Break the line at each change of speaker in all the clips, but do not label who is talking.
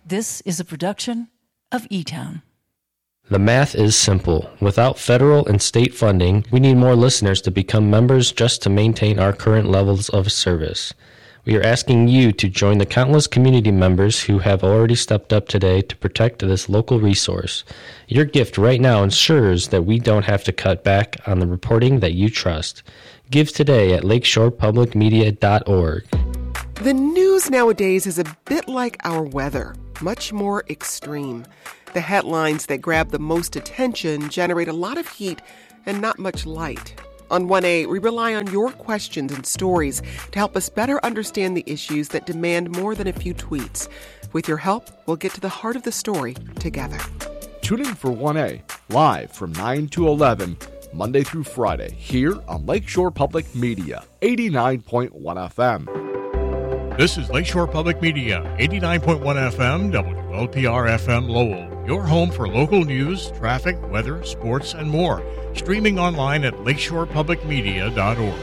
This is a production of eTown.
The math is simple. Without federal and state funding, we need more listeners to become members just to maintain our current levels of service. We are asking you to join the countless community members who have already stepped up today to protect this local resource. Your gift right now ensures that we don't have to cut back on the reporting that you trust. Give today at lakeshorepublicmedia.org.
The news nowadays is a bit like our weather, much more extreme. The headlines that grab the most attention generate a lot of heat and not much light. On 1A, we rely on your questions and stories to help us better understand the issues that demand more than a few tweets. With your help, we'll get to the heart of the story together.
Tune in for 1A, live from 9 to 11, Monday through Friday, here on Lakeshore Public Media, 89.1 FM.
This is Lakeshore Public Media, 89.1 FM, WLPR FM Lowell, your home for local news, traffic, weather, sports, and more. Streaming online at lakeshorepublicmedia.org.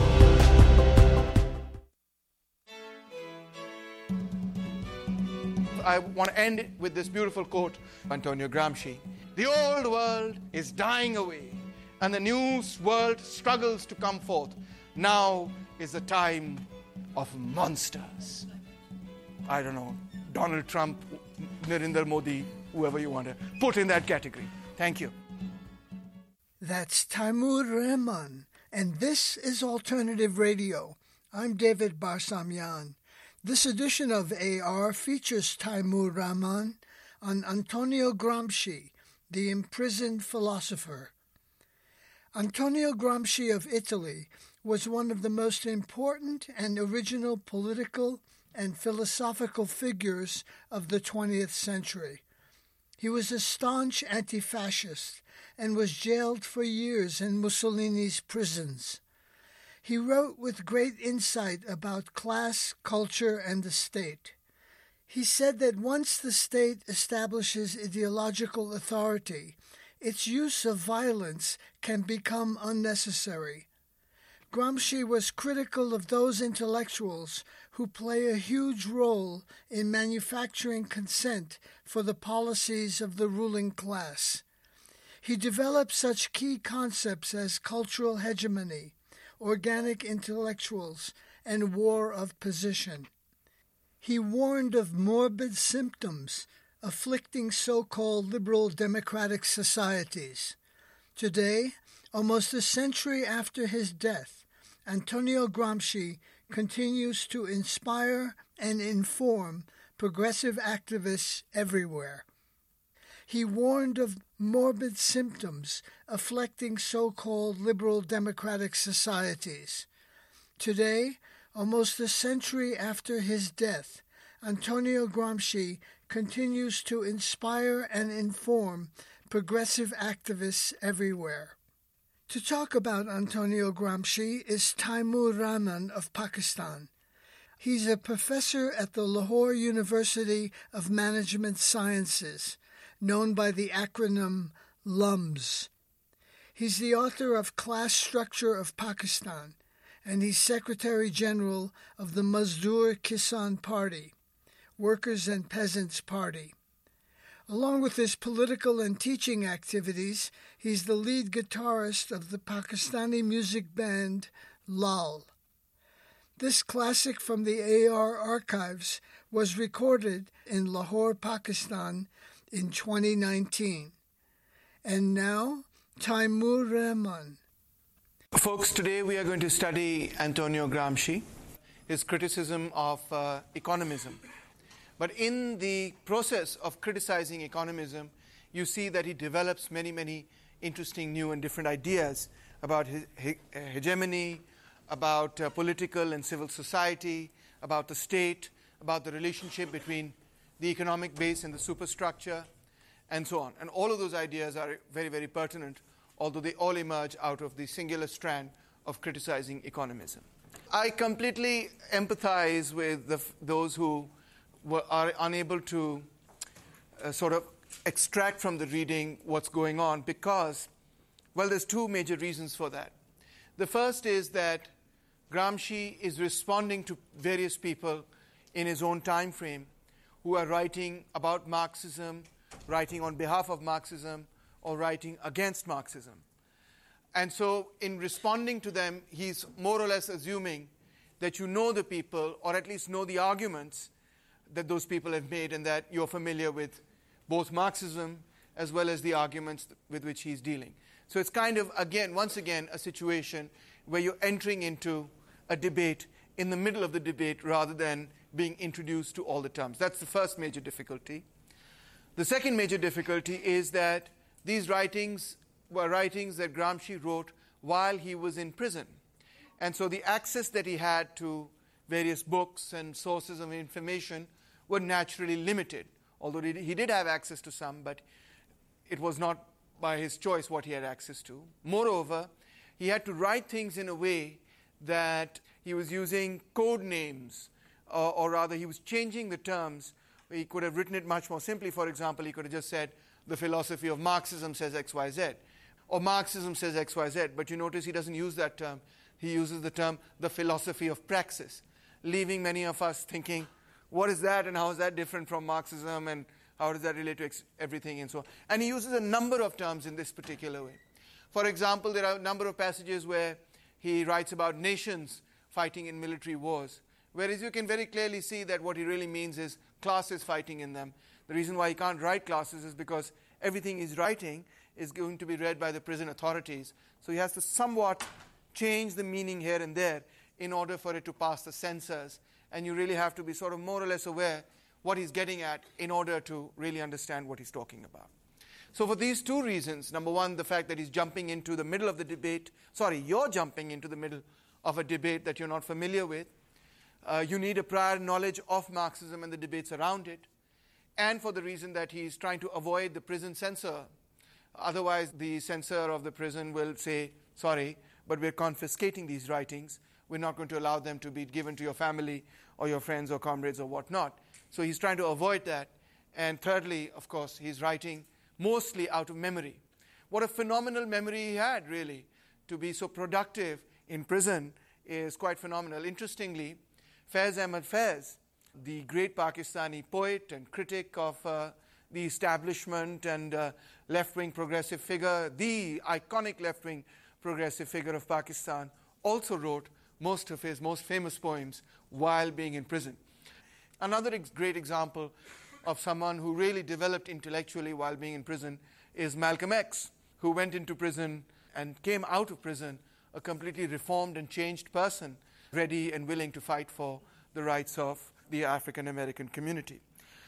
I want to end with this beautiful quote, Antonio Gramsci. The old world is dying away, and the new world struggles to come forth. Now is the time of monsters. I don't know, Donald Trump, Narendra Modi, whoever you want to put in that category. Thank you.
That's Taimur Rahman, and this is Alternative Radio. I'm David Barsamyan. This edition of AR features Taimur Rahman on Antonio Gramsci, the imprisoned philosopher. Antonio Gramsci of Italy was one of the most important and original political and philosophical figures of the 20th century. He was a staunch anti-fascist and was jailed for years in Mussolini's prisons. He wrote with great insight about class, culture, and the state. He said that once the state establishes ideological authority, its use of violence can become unnecessary. Gramsci was critical of those intellectuals who play a huge role in manufacturing consent for the policies of the ruling class. He developed such key concepts as cultural hegemony, organic intellectuals, and war of position. He warned of morbid symptoms afflicting so-called liberal democratic societies. Today, almost a century after his death, Antonio Gramsci continues to inspire and inform progressive activists everywhere. He warned of morbid symptoms afflicting so-called liberal democratic societies. Today, almost a century after his death, Antonio Gramsci continues to inspire and inform progressive activists everywhere. To talk about Antonio Gramsci is Taimur Rahman of Pakistan. He's a professor at the Lahore University of Management Sciences, known by the acronym LUMS. He's the author of Class Structure of Pakistan, and he's Secretary General of the Mazdoor Kisan Party, Workers and Peasants Party. Along with his political and teaching activities, he's the lead guitarist of the Pakistani music band Lal. This classic from the AR archives was recorded in Lahore, Pakistan in 2019. And now, Taimur Rahman.
Folks, today we are going to study Antonio Gramsci, his criticism of economism. But in the process of criticizing economism, you see that he develops many, many interesting new and different ideas about hegemony, about political and civil society, about the state, about the relationship between the economic base and the superstructure, and so on. And all of those ideas are very, very pertinent, although they all emerge out of the singular strand of criticizing economism. I completely empathize with those who are unable to sort of extract from the reading what's going on because, well, there's two major reasons for that. The first is that Gramsci is responding to various people in his own time frame who are writing about Marxism, writing on behalf of Marxism, or writing against Marxism. And so in responding to them, he's more or less assuming that you know the people, or at least know the arguments that those people have made, and that you're familiar with both Marxism as well as the arguments with which he's dealing. So it's kind of, once again, a situation where you're entering into a debate in the middle of the debate rather than being introduced to all the terms. That's the first major difficulty. The second major difficulty is that these writings were writings that Gramsci wrote while he was in prison. And so the access that he had to various books and sources of information were naturally limited. Although he did have access to some, but it was not by his choice what he had access to. Moreover, he had to write things in a way that he was using code names, or rather he was changing the terms. He could have written it much more simply. For example, he could have just said, the philosophy of Marxism says XYZ, or Marxism says XYZ, but you notice he doesn't use that term. He uses the term, the philosophy of praxis, leaving many of us thinking, what is that, and how is that different from Marxism, and how does that relate to everything, and so on. And he uses a number of terms in this particular way. For example, there are a number of passages where he writes about nations fighting in military wars, whereas you can very clearly see that what he really means is classes fighting in them. The reason why he can't write classes is because everything he's writing is going to be read by the prison authorities. So he has to somewhat change the meaning here and there in order for it to pass the censors. And you really have to be sort of more or less aware what he's getting at in order to really understand what he's talking about. So for these two reasons, number one, the fact that he's jumping into the middle of the debate, you're jumping into the middle of a debate that you're not familiar with. You need a prior knowledge of Marxism and the debates around it. And for the reason that he's trying to avoid the prison censor. Otherwise, the censor of the prison will say, sorry, but we're confiscating these writings. We're not going to allow them to be given to your family or your friends or comrades or whatnot. So he's trying to avoid that. And thirdly, of course, he's writing mostly out of memory. What a phenomenal memory he had, really. To be so productive in prison is quite phenomenal. Interestingly, Faiz Ahmad Faiz, the great Pakistani poet and critic of the establishment and left-wing progressive figure, the iconic left-wing progressive figure of Pakistan, also wrote most of his most famous poems while being in prison. Another great example of someone who really developed intellectually while being in prison is Malcolm X, who went into prison and came out of prison a completely reformed and changed person, ready and willing to fight for the rights of the African American community.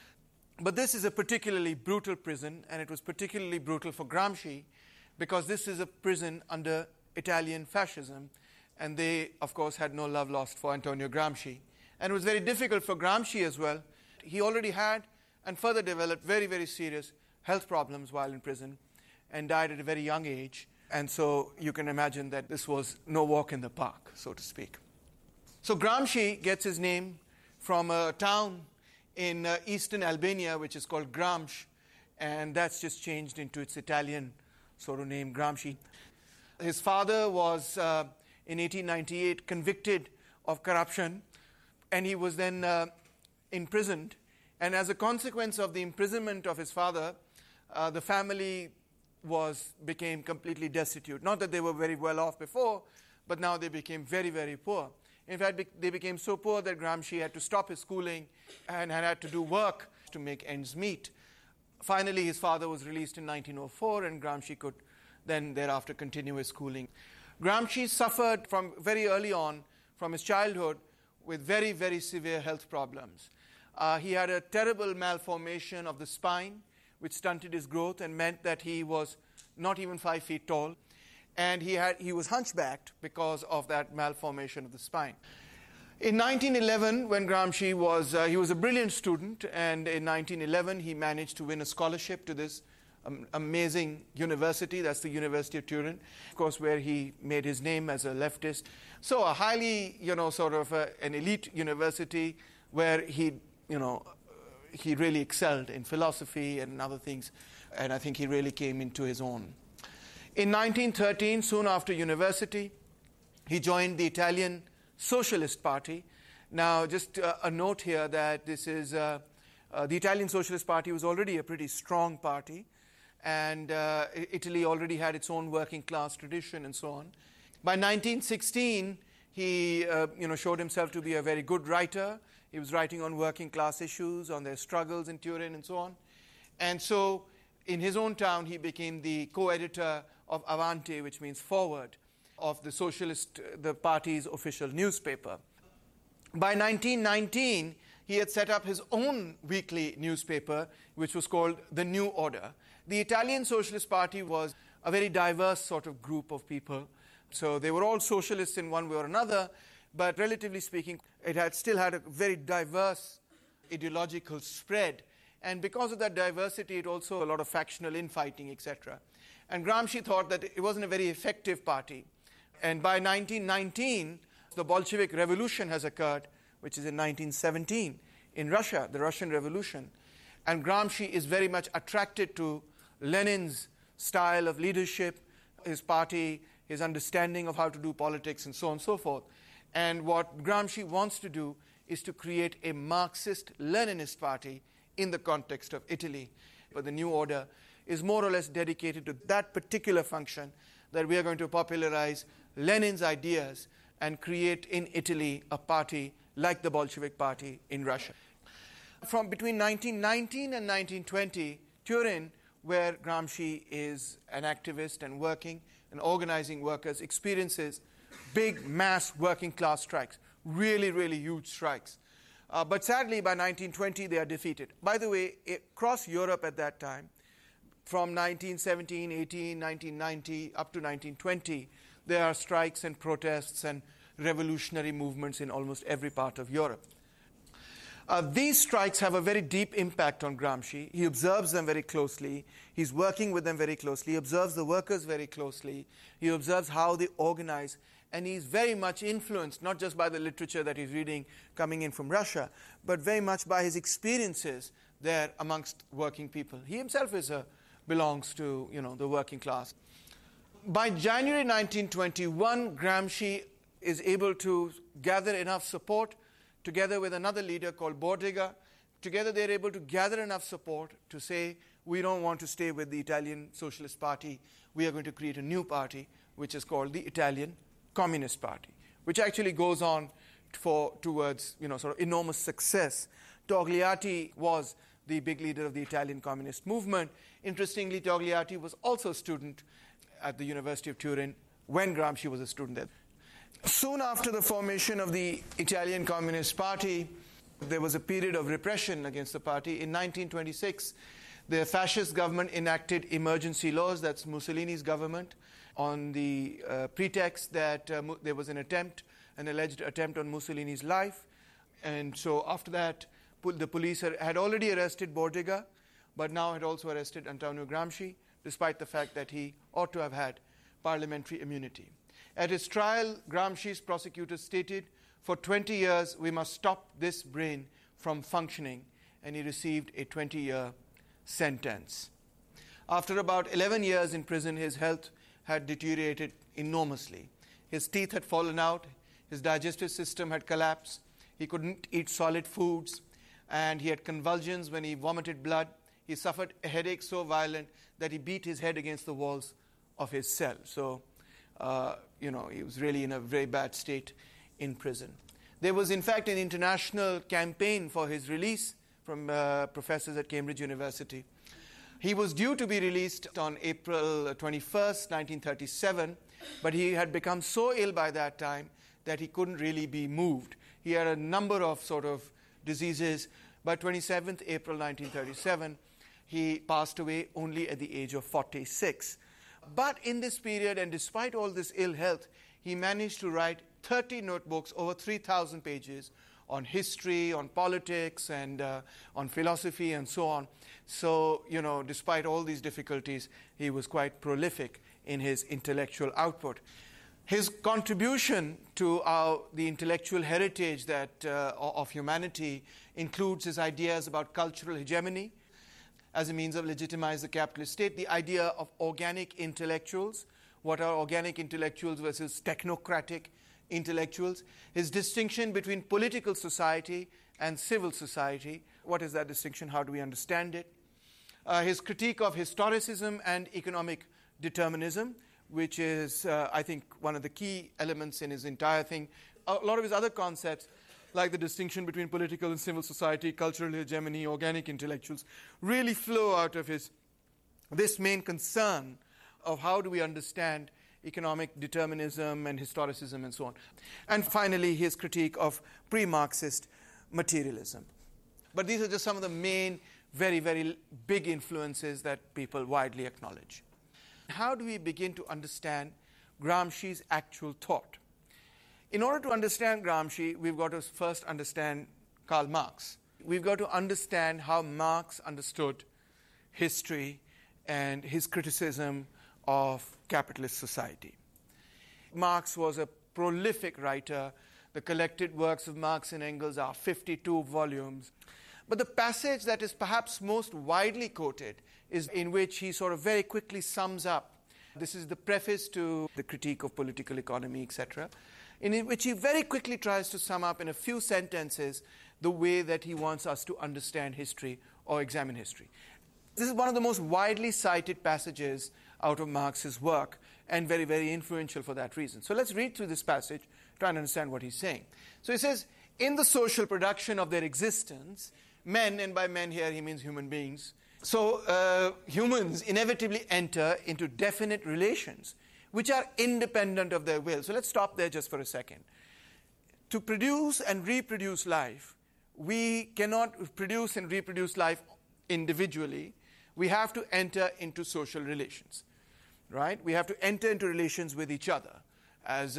But this is a particularly brutal prison, and it was particularly brutal for Gramsci because this is a prison under Italian fascism, and they, of course, had no love lost for Antonio Gramsci. And it was very difficult for Gramsci as well. He already had and further developed very, very serious health problems while in prison and died at a very young age. And so you can imagine that this was no walk in the park, so to speak. So Gramsci gets his name from a town in eastern Albania, which is called Gramsh, and that's just changed into its Italian sort of name, Gramsci. His father was, in 1898, convicted of corruption, and he was then imprisoned. And as a consequence of the imprisonment of his father, the family became completely destitute. Not that they were very well off before, but now they became very, very poor. In fact, they became so poor that Gramsci had to stop his schooling and had to do work to make ends meet. Finally, his father was released in 1904, and Gramsci could then thereafter continue his schooling. Gramsci suffered from very early on, from his childhood, with very, very severe health problems. He had a terrible malformation of the spine, which stunted his growth and meant that he was not even 5 feet tall. And he was hunchbacked because of that malformation of the spine. In 1911, when Gramsci he was a brilliant student, and in 1911 he managed to win a scholarship to this amazing university, that's the University of Turin, of course, where he made his name as a leftist. So a highly, sort of an elite university where he really excelled in philosophy and other things, and I think he really came into his own. In 1913, soon after university, he joined the Italian Socialist Party. Now, just a note here that this is The Italian Socialist Party was already a pretty strong party, and Italy already had its own working class tradition and so on. By 1916, he showed himself to be a very good writer. He was writing on working class issues, on their struggles in Turin and so on. And so in his own town, he became the co-editor of Avanti, which means forward, of the party's official newspaper. By 1919, he had set up his own weekly newspaper, which was called The New Order. The Italian Socialist Party was a very diverse sort of group of people. So they were all socialists in one way or another, but relatively speaking, it still had a very diverse ideological spread. And because of that diversity, it also a lot of factional infighting, etc. And Gramsci thought that it wasn't a very effective party. And by 1919, the Bolshevik Revolution has occurred, which is in 1917 in Russia, the Russian Revolution. And Gramsci is very much attracted to Lenin's style of leadership, his party, his understanding of how to do politics, and so on and so forth. And what Gramsci wants to do is to create a Marxist-Leninist party in the context of Italy. But the New Order is more or less dedicated to that particular function, that we are going to popularize Lenin's ideas and create in Italy a party like the Bolshevik Party in Russia. From between 1919 and 1920, Turin, where Gramsci is an activist and working and organizing workers, experiences big mass working class strikes, really, really huge strikes. But sadly, by 1920, they are defeated. By the way, across Europe at that time, from 1917, 18, 1990, up to 1920, there are strikes and protests and revolutionary movements in almost every part of Europe. These strikes have a very deep impact on Gramsci. He observes them very closely. He's working with them very closely. He observes the workers very closely. He observes how they organize. And he's very much influenced, not just by the literature that he's reading coming in from Russia, but very much by his experiences there amongst working people. He himself belongs to the working class. By January 1921, Gramsci is able to gather enough support together with another leader called Bordiga. Together they're able to gather enough support to say, we don't want to stay with the Italian Socialist Party. We are going to create a new party, which is called the Italian Communist Party, which actually goes on towards sort of enormous success. Togliatti was the big leader of the Italian communist movement. Interestingly, Togliatti was also a student at the University of Turin when Gramsci was a student there. Soon after the formation of the Italian Communist Party, there was a period of repression against the party. In 1926, the fascist government enacted emergency laws, that's Mussolini's government, on the pretext that there was an alleged attempt on Mussolini's life. And so after that, the police had already arrested Bordiga, but now had also arrested Antonio Gramsci, despite the fact that he ought to have had parliamentary immunity. At his trial, Gramsci's prosecutors stated, for 20 years we must stop this brain from functioning, and he received a 20-year sentence. After about 11 years in prison, his health had deteriorated enormously. His teeth had fallen out, his digestive system had collapsed, he couldn't eat solid foods, and he had convulsions when he vomited blood. He suffered a headache so violent that he beat his head against the walls of his cell. So, he was really in a very bad state in prison. There was, in fact, an international campaign for his release from professors at Cambridge University. He was due to be released on April 21st, 1937, but he had become so ill by that time that he couldn't really be moved. He had a number of sort of diseases. By 27th April 1937, he passed away only at the age of 46. But in this period, and despite all this ill health, he managed to write 30 notebooks, over 3,000 pages, on history, on politics, and on philosophy, and so on. So, despite all these difficulties, he was quite prolific in his intellectual output. His contribution to the intellectual heritage of humanity includes his ideas about cultural hegemony as a means of legitimize the capitalist state, the idea of organic intellectuals, what are organic intellectuals versus technocratic intellectuals, his distinction between political society and civil society, What is that distinction? How do we understand it? His critique of historicism and economic determinism, which is, I think, one of the key elements in his entire thing. A lot of his other concepts, like the distinction between political and civil society, cultural hegemony, organic intellectuals, really flow out of this main concern of how do we understand economic determinism and historicism and so on. And finally, his critique of pre-Marxist materialism. But these are just some of the main, very, very big influences that people widely acknowledge. How do we begin to understand Gramsci's actual thought? In order to understand Gramsci, we've got to first understand Karl Marx. We've got to understand how Marx understood history and his criticism of capitalist society. Marx was a prolific writer. The collected works of Marx and Engels are 52 volumes. But the passage that is perhaps most widely quoted is in which he sort of very quickly sums up. This is the preface to the Critique of Political Economy, etc., in which he very quickly tries to sum up in a few sentences the way that he wants us to understand history or examine history. This is one of the most widely cited passages out of Marx's work and very, very influential for that reason. So let's read through this passage, try and understand what he's saying. So he says, in the social production of their existence, men, and by men here he means human beings, so humans inevitably enter into definite relations which are independent of their will. So let's stop there just for a second. To produce and reproduce life, we cannot produce and reproduce life individually. We have to enter into social relations, right? We have to enter into relations with each other. As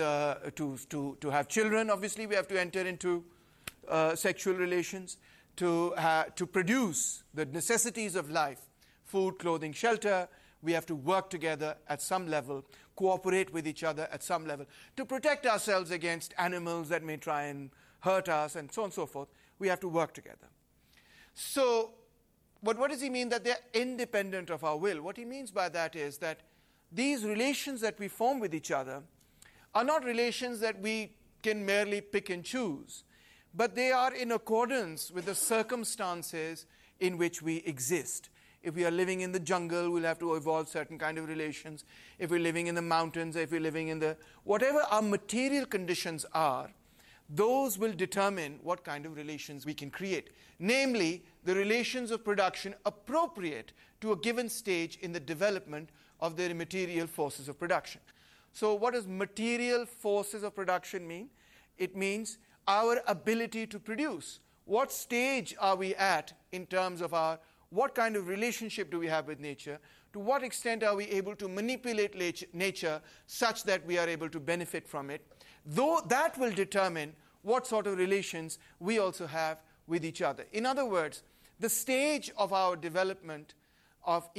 to have children, obviously, we have to enter into sexual relations. To produce the necessities of life, food, clothing, shelter, we have to work together at some level, cooperate with each other at some level. To protect ourselves against animals that may try and hurt us and so on and so forth, we have to work together. So, but what does he mean that they're independent of our will? What he means by that is that these relations that we form with each other are not relations that we can merely pick and choose, but they are in accordance with the circumstances in which we exist. If we are living in the jungle, we'll have to evolve certain kind of relations. If we're living in the mountains, if we're living in whatever our material conditions are, those will determine what kind of relations we can create. Namely, the relations of production appropriate to a given stage in the development of the material forces of production. So what does material forces of production mean? It means our ability to produce. What stage are we at in terms of what kind of relationship do we have with nature? To what extent are we able to manipulate nature such that we are able to benefit from it? Though that will determine what sort of relations we also have with each other. In other words, the stage of our development of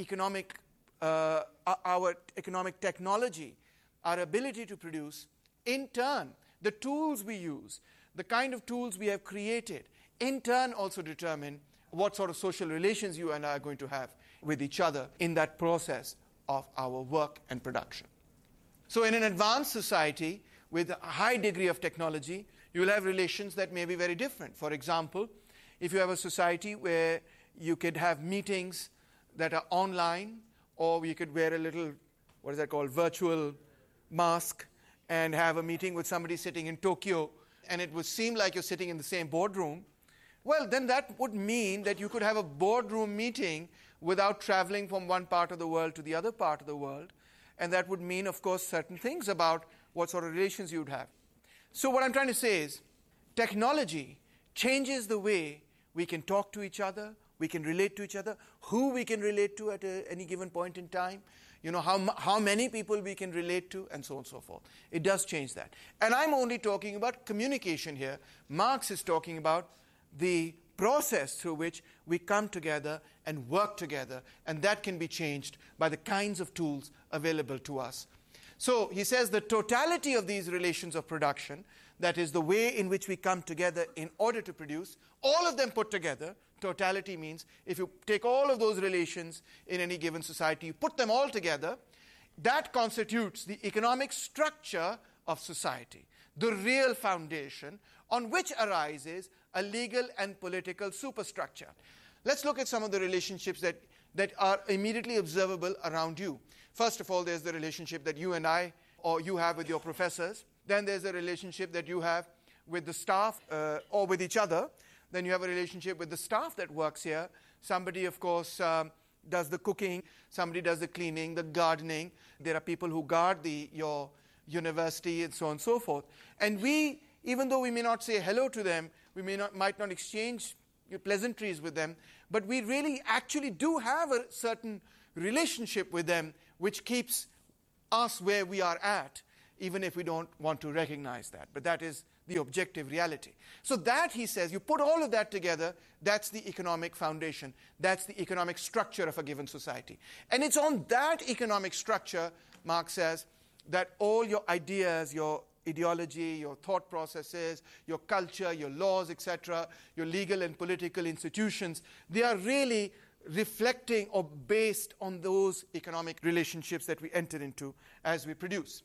our economic technology, our ability to produce, in turn, the tools we use, the kind of tools we have created, in turn also determine what sort of social relations you and I are going to have with each other in that process of our work and production. So in an advanced society with a high degree of technology, you will have relations that may be very different. For example, if you have a society where you could have meetings that are online, or you could wear a little, what is that called, virtual mask, and have a meeting with somebody sitting in Tokyo, and it would seem like you're sitting in the same boardroom, well, then that would mean that you could have a boardroom meeting without traveling from one part of the world to the other part of the world. And that would mean, of course, certain things about what sort of relations you would have. So what I'm trying to say is, technology changes the way we can talk to each other, we can relate to each other, who we can relate to at any given point in time, how many people we can relate to, and so on and so forth. It does change that. And I'm only talking about communication here. Marx is talking about the process through which we come together and work together, and that can be changed by the kinds of tools available to us. So he says the totality of these relations of production, that is the way in which we come together in order to produce, all of them put together. Totality means if you take all of those relations in any given society, you put them all together, that constitutes the economic structure of society, the real foundation on which arises a legal and political superstructure. Let's look at some of the relationships that are immediately observable around you. First of all, there's the relationship that you and I, or you have with your professors. Then there's a relationship that you have with the staff or with each other. Then you have a relationship with the staff that works here. Somebody, of course, does the cooking. Somebody does the cleaning, the gardening. There are people who guard your university and so on and so forth. And we, even though we may not say hello to them, we might not exchange pleasantries with them, but we really actually do have a certain relationship with them which keeps us where we are at, even if we don't want to recognize that. But that is the objective reality. So that, he says, you put all of that together, that's the economic foundation. That's the economic structure of a given society. And it's on that economic structure, Marx says, that all your ideas, your ideology, your thought processes, your culture, your laws, etc., your legal and political institutions, they are really reflecting or based on those economic relationships that we enter into as we produce.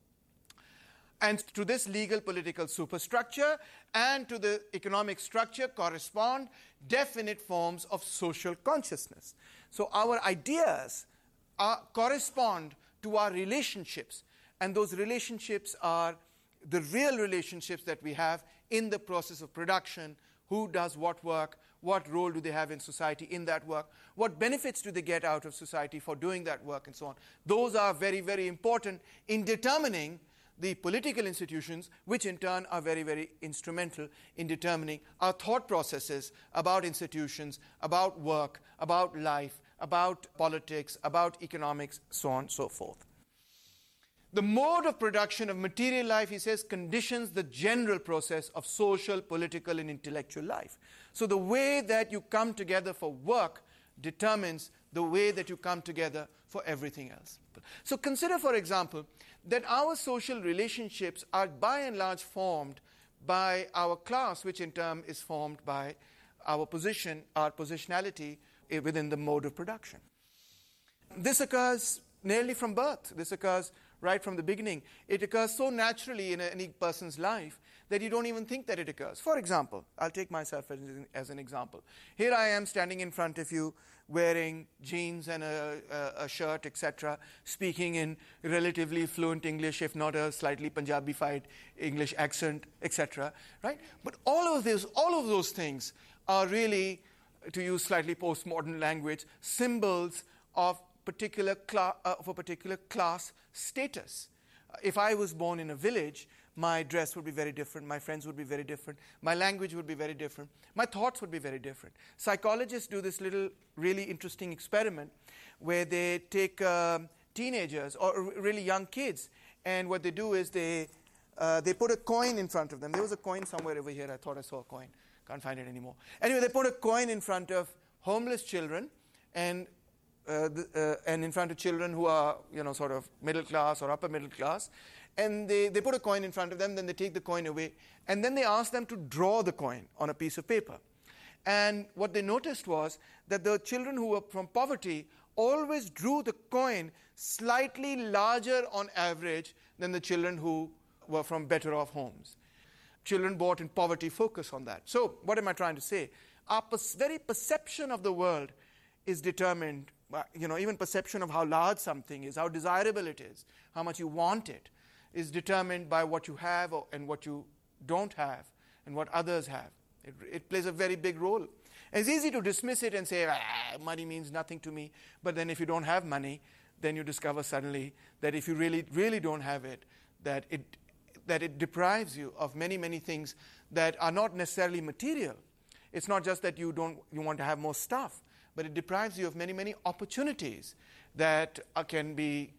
And to this legal political superstructure and to the economic structure correspond definite forms of social consciousness. So our ideas correspond to our relationships, and those relationships are the real relationships that we have in the process of production. Who does what work? What role do they have in society in that work? What benefits do they get out of society for doing that work, and so on? Those are very, very important in determining the political institutions, which in turn are very, very instrumental in determining our thought processes about institutions, about work, about life, about politics, about economics, so on and so forth. The mode of production of material life, he says, conditions the general process of social, political, and intellectual life. So the way that you come together for work determines the way that you come together for everything else. So consider, for example, that our social relationships are by and large formed by our class, which in turn is formed by our position, our positionality within the mode of production. This occurs nearly from birth. This occurs right from the beginning. It occurs so naturally in any person's life that you don't even think that it occurs. For example, I'll take myself as an example. Here I am standing in front of you wearing jeans and a shirt, etc., speaking in relatively fluent English, if not a slightly Punjabified English accent, etc., right? But all of those things are really, to use slightly postmodern language, symbols of a particular class status. If I was born in a village, my dress would be very different, my friends would be very different, my language would be very different, my thoughts would be very different. Psychologists do this little really interesting experiment where they take teenagers or really young kids, and what they do is they put a coin in front of them. There was a coin somewhere over here. I thought I saw a coin. Can't find it anymore. Anyway, they put a coin in front of homeless children and in front of children who are, sort of middle class or upper middle class. And they put a coin in front of them, then they take the coin away. And then they ask them to draw the coin on a piece of paper. And what they noticed was that the children who were from poverty always drew the coin slightly larger on average than the children who were from better off homes. Children born in poverty focus on that. So what am I trying to say? Our very perception of the world is determined, even perception of how large something is, how desirable it is, how much you want it, is determined by what you have and what you don't have and what others have. It plays a very big role. And it's easy to dismiss it and say, money means nothing to me. But then if you don't have money, then you discover suddenly that if you really, really don't have it, that it deprives you of many, many things that are not necessarily material. It's not just that you want to have more stuff, but it deprives you of many, many opportunities that can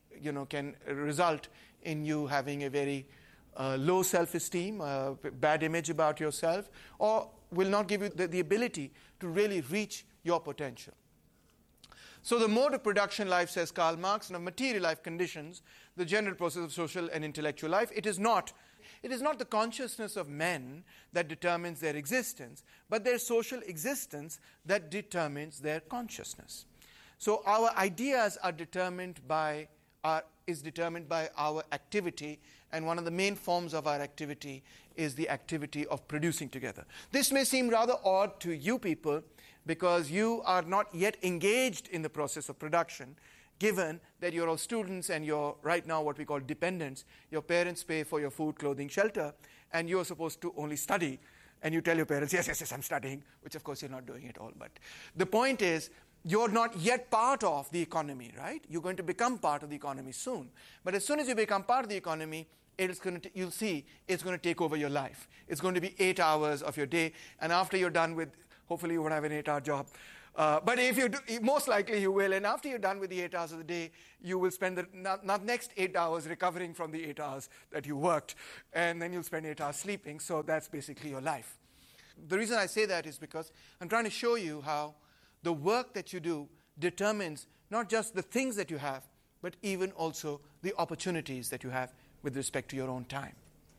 result in you having a very low self-esteem, a bad image about yourself, or will not give you the ability to really reach your potential. So the mode of production life, says Karl Marx, and of material life conditions the general process of social and intellectual life. It is not the consciousness of men that determines their existence, but their social existence that determines their consciousness. So our ideas are determined by our is determined by our activity, and one of the main forms of our activity is the activity of producing together. This may seem rather odd to you people because you are not yet engaged in the process of production, given that you're all students and you're right now what we call dependents. Your parents pay for your food, clothing, shelter, and you're supposed to only study. And you tell your parents, yes, I'm studying, which of course you're not doing at all. But the point is, you're not yet part of the economy, right? You're going to become part of the economy soon. But as soon as you become part of the economy, you'll see it's going to take over your life. It's going to be 8 hours of your day. And after you're done with, hopefully you won't have an 8-hour job. But if you do, most likely you will. And after you're done with the 8 hours of the day, you will spend the not next 8 hours recovering from the 8 hours that you worked. And then you'll spend 8 hours sleeping. So that's basically your life. The reason I say that is because I'm trying to show you how the work that you do determines not just the things that you have, but even also the opportunities that you have with respect to your own time.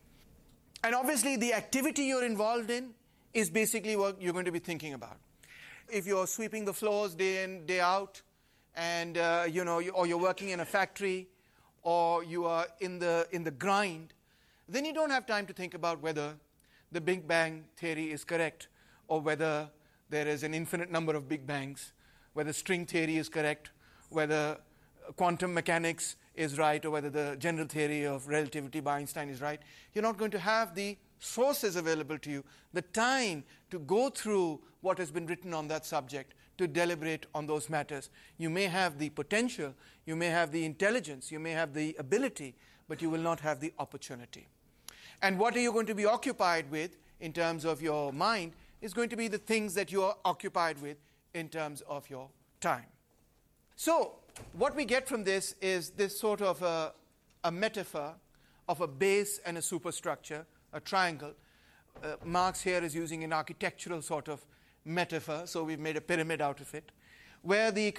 And obviously, the activity you're involved in is basically what you're going to be thinking about. If you're sweeping the floors day in, day out, and or you're working in a factory, or you are in the grind, then you don't have time to think about whether the Big Bang theory is correct, or whether there is an infinite number of Big Bangs, whether string theory is correct, whether quantum mechanics is right, or whether the general theory of relativity by Einstein is right. You're not going to have the sources available to you, the time to go through what has been written on that subject, to deliberate on those matters. You may have the potential, you may have the intelligence, you may have the ability, but you will not have the opportunity. And what are you going to be occupied with in terms of your mind is going to be the things that you are occupied with in terms of your time. So what we get from this is this sort of a metaphor of a base and a superstructure, a triangle. Marx here is using an architectural sort of metaphor, so we've made a pyramid out of it, where the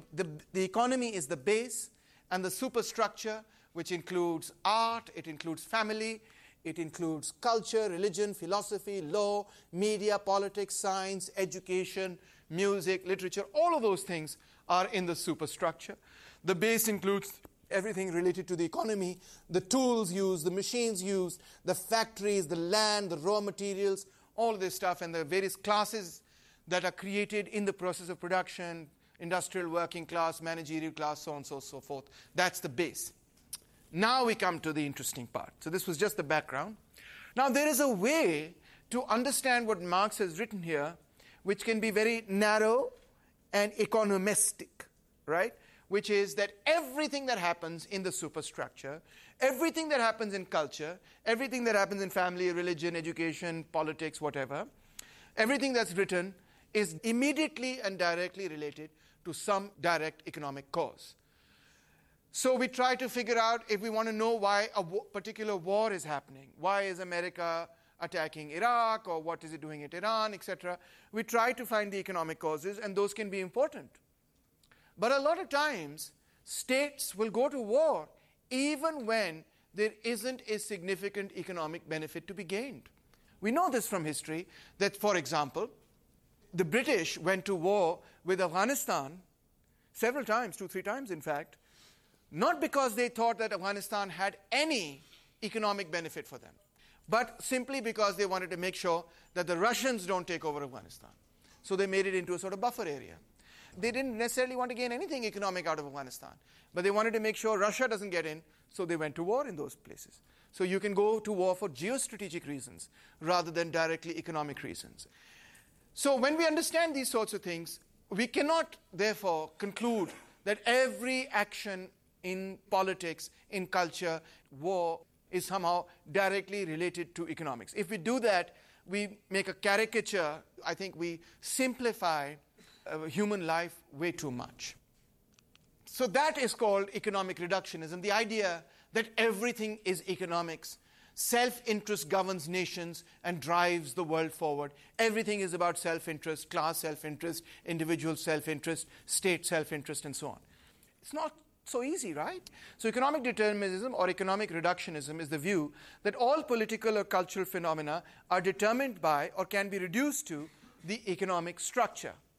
economy is the base, and the superstructure, which includes art, it includes family, it includes culture, religion, philosophy, law, media, politics, science, education, music, literature. All of those things are in the superstructure. The base includes everything related to the economy, the tools used, the machines used, the factories, the land, the raw materials, all this stuff, and the various classes that are created in the process of production, industrial, working class, managerial class, so on and so forth. That's the base. Now we come to the interesting part. So this was just the background. Now there is a way to understand what Marx has written here, which can be very narrow and economistic, right? Which is that everything that happens in the superstructure, everything that happens in culture, everything that happens in family, religion, education, politics, whatever, everything that's written is immediately and directly related to some direct economic cause. So we try to figure out if we want to know why a particular war is happening. Why is America attacking Iraq, or what is it doing at Iran, etc. We try to find the economic causes, and those can be important. But a lot of times, states will go to war even when there isn't a significant economic benefit to be gained. We know this from history, that, for example, the British went to war with Afghanistan several times, 2-3 times in fact, not because they thought that Afghanistan had any economic benefit for them, but simply because they wanted to make sure that the Russians don't take over Afghanistan. So they made it into a sort of buffer area. They didn't necessarily want to gain anything economic out of Afghanistan, but they wanted to make sure Russia doesn't get in, so they went to war in those places. So you can go to war for geostrategic reasons rather than directly economic reasons. So when we understand these sorts of things, we cannot therefore conclude that every action in politics, in culture, war, is somehow directly related to economics. If we do that, we make a caricature. I think we simplify human life way too much. So that is called economic reductionism, the idea that everything is economics. Self-interest governs nations and drives the world forward. Everything is about self-interest, class self-interest, individual self-interest, state self-interest, and so on. It's not so easy, right? So economic determinism or economic reductionism is the view that all political or cultural phenomena are determined by or can be reduced to the economic structure.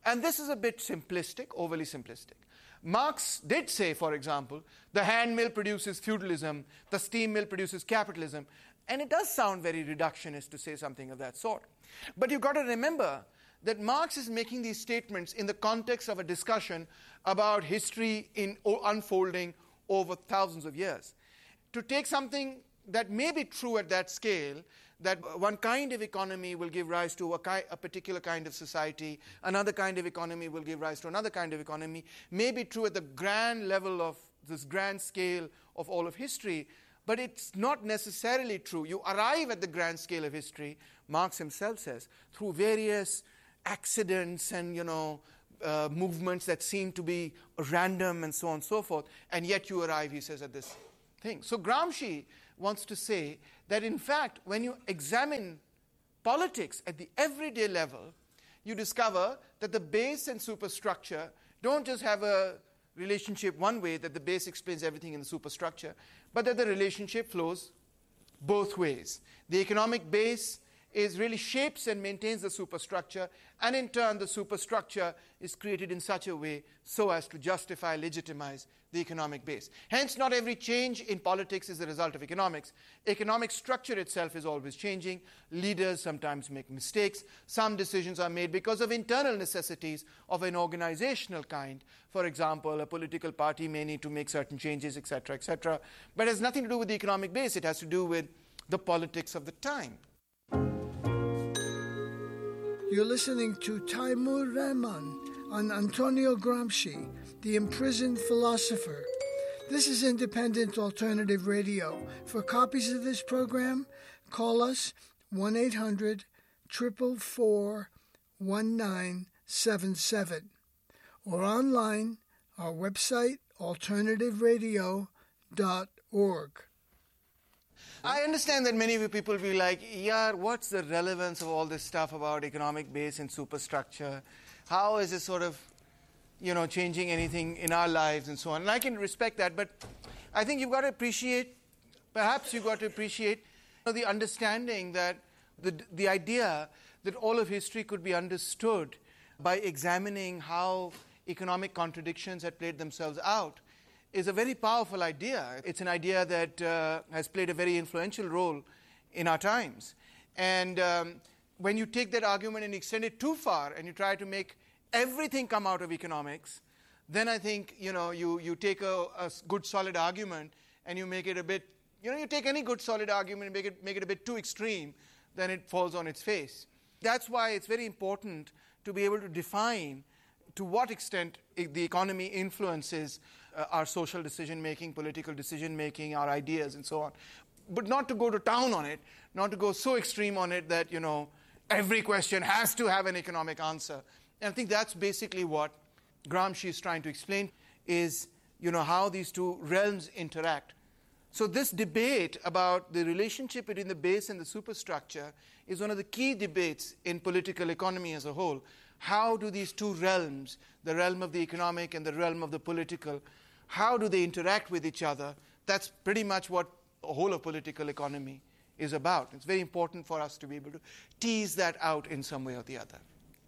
And this is a bit simplistic, overly simplistic. Marx did say, for example, the hand mill produces feudalism, the steam mill produces capitalism, and it does sound very reductionist to say something of that sort. But you've got to remember that Marx is making these statements in the context of a discussion about history unfolding over thousands of years. To take something that may be true at that scale, that one kind of economy will give rise to a particular kind of society, another kind of economy will give rise to another kind of economy, may be true at the grand level of this grand scale of all of history, but it's not necessarily true. You arrive at the grand scale of history, Marx himself says, through various accidents and, movements that seem to be random and so on and so forth, and yet you arrive, he says, at this thing. So Gramsci wants to say that, in fact, when you examine politics at the everyday level, you discover that the base and superstructure don't just have a relationship one way, that the base explains everything in the superstructure, but that the relationship flows both ways. The economic base really shapes and maintains the superstructure, and in turn the superstructure is created in such a way so as to justify, legitimize the economic base. Hence, not every change in politics is the result of economics. Economic structure itself is always changing. Leaders sometimes make mistakes. Some decisions are made because of internal necessities of an organizational kind. For example, a political party may need to make certain changes, etc., etc. But it has nothing to do with the economic base. It has to do with the politics of the time.
You're listening to Taimur Rahman on Antonio Gramsci, the imprisoned philosopher. This is Independent Alternative Radio. For copies of this program, call us 1-800-444-1977 or online, our website, alternativeradio.org.
I understand that many of you people will be like, yeah, what's the relevance of all this stuff about economic base and superstructure? How is it sort of, changing anything in our lives and so on? And I can respect that, but I think you've got to appreciate the understanding that the idea that all of history could be understood by examining how economic contradictions had played themselves out is a very powerful idea. It's an idea that has played a very influential role in our times. And when you take that argument and extend it too far and you try to make everything come out of economics, then I think, you take a good solid argument and you make it a bit, you take any good solid argument and make it a bit too extreme, then it falls on its face. That's why it's very important to be able to define to what extent the economy influences our social decision-making, political decision-making, our ideas, and so on. But not to go to town on it, not to go so extreme on it that, every question has to have an economic answer. And I think that's basically what Gramsci is trying to explain, is, how these two realms interact. So this debate about the relationship between the base and the superstructure is one of the key debates in political economy as a whole. How do these two realms, the realm of the economic and the realm of the political, how do they interact with each other? That's pretty much what the whole of political economy is about. It's very important for us to be able to tease that out in some way or the other.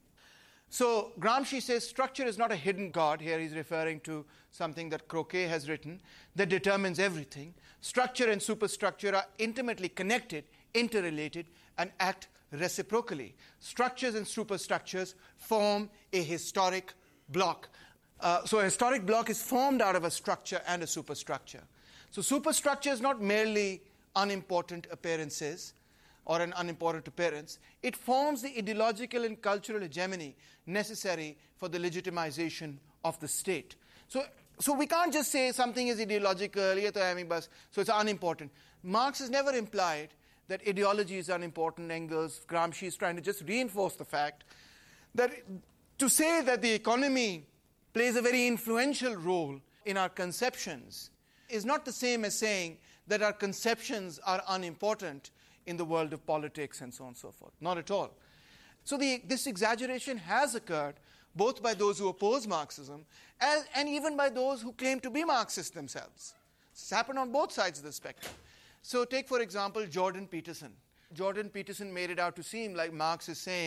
So Gramsci says structure is not a hidden God. Here he's referring to something that Croquet has written that determines everything. Structure and superstructure are intimately connected, interrelated, and act reciprocally. Structures and superstructures form a historic block. So a historic block is formed out of a structure and a superstructure. So superstructure is not merely unimportant appearances or an unimportant appearance. It forms the ideological and cultural hegemony necessary for the legitimization of the state. So we can't just say something is ideological, so it's unimportant. Marx has never implied that ideology is unimportant. Gramsci is trying to just reinforce the fact that to say that the economy plays a very influential role in our conceptions is not the same as saying that our conceptions are unimportant in the world of politics and so on and so forth. Not at all. So this exaggeration has occurred both by those who oppose Marxism and even by those who claim to be Marxists themselves. It's happened on both sides of the spectrum. So take, for example, Jordan Peterson. Jordan Peterson made it out to seem like Marx is saying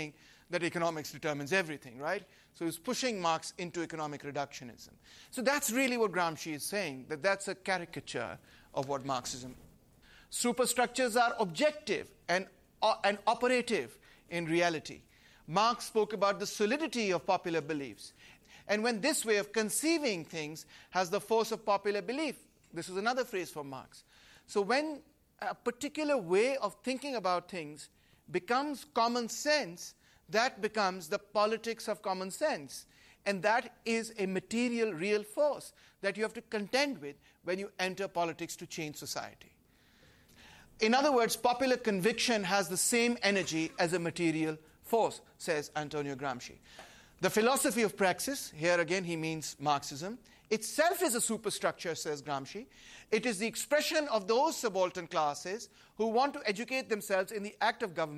that economics determines everything, right? So he's pushing Marx into economic reductionism. So that's really what Gramsci is saying, that that's a caricature of what Marxism is. Superstructures are objective and operative in reality. Marx spoke about the solidity of popular beliefs. And when this way of conceiving things has the force of popular belief, this is another phrase from Marx. So when a particular way of thinking about things becomes common sense, that becomes the politics of common sense. And that is a material, real force that you have to contend with when you enter politics to change society. In other words, popular conviction has the same energy as a material force, says Antonio Gramsci. The philosophy of praxis, here again he means Marxism, itself is a superstructure, says Gramsci. It is the expression of those subaltern classes who want to educate themselves in the act of government